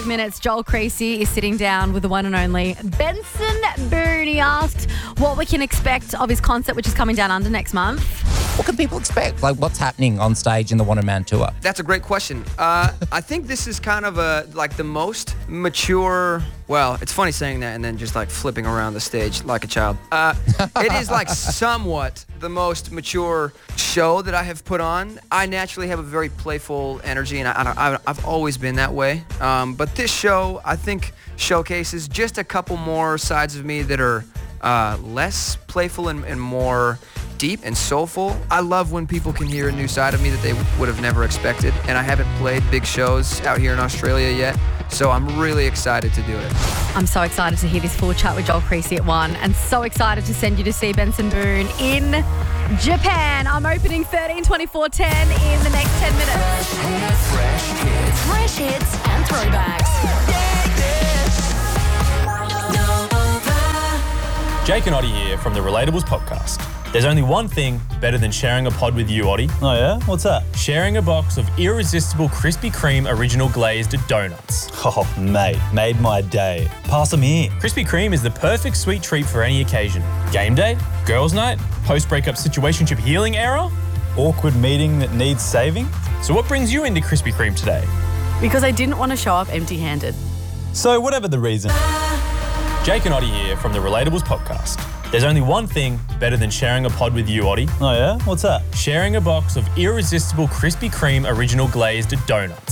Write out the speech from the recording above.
5 minutes, Joel Creasy is sitting down with the one and only Benson Boone. He asked what we can expect of his concert, which is coming down under next month. What can people expect? Like, what's happening on stage in the Wanted Man tour? That's a great question. I think this is kind of the most mature. Well, it's funny saying that and then just like flipping around the stage like a child. It is like somewhat the most mature show that I have put on. I naturally have a very playful energy, and I've always been that way. But this show, I think, showcases just a couple more sides of me that are less playful and more deep and soulful. I love when people can hear a new side of me that they would have never expected, and I haven't played big shows out here in Australia yet, so I'm really excited to do it. I'm so excited to hear this full chat with Joel Creasy at 1, and so excited to send you to see Benson Boone in Japan. I'm opening 13/24/10 in the next 10 minutes. Fresh hits and throwbacks. Jake and Oddie here from the Relatables podcast. There's only one thing better than sharing a pod with you, Oddie. Oh yeah? What's that? Sharing a box of irresistible Krispy Kreme original glazed donuts. Oh, mate, made my day. Pass them here. Krispy Kreme is the perfect sweet treat for any occasion. Game day, girls' night, post-breakup situationship healing era. Awkward meeting that needs saving. So what brings you into Krispy Kreme today? Because I didn't want to show up empty-handed. So whatever the reason. Jake and Oddie here from the Relatables podcast. There's only one thing better than sharing a pod with you, Oddie. Oh yeah? What's that? Sharing a box of irresistible Krispy Kreme original glazed donuts.